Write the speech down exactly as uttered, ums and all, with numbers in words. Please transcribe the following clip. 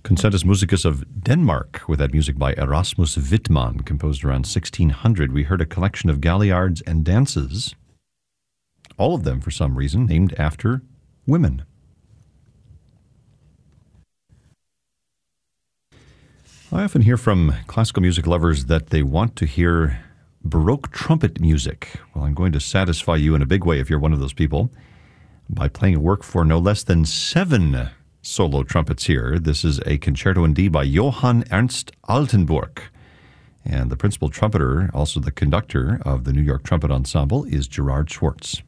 Concertus Musicus of Denmark, with that music by Erasmus Wittmann, composed around sixteen hundred. We heard a collection of galliards and dances, all of them, for some reason, named after women. I often hear from classical music lovers that they want to hear Baroque trumpet music. Well, I'm going to satisfy you in a big way if you're one of those people by playing a work for no less than seven solo trumpets here. This is a concerto in D by Johann Ernst Altenburg. And the principal trumpeter, also the conductor of the New York Trumpet Ensemble, is Gerard Schwartz.